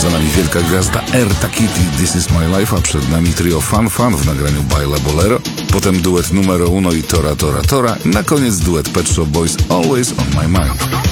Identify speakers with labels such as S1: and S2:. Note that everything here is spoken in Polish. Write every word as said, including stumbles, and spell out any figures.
S1: Za nami wielka gwiazda Eartha Kitt i This Is My Life, a przed nami trio Fun Fun w nagraniu Baila Bolero, potem duet Numero Uno i Tora Tora Tora, na koniec duet Pet Shop Boys Always On My Mind.